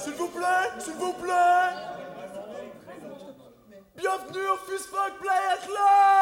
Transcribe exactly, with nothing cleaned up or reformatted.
S'il vous plaît, s'il vous plaît. Bienvenue au Fusfunk Playa Club.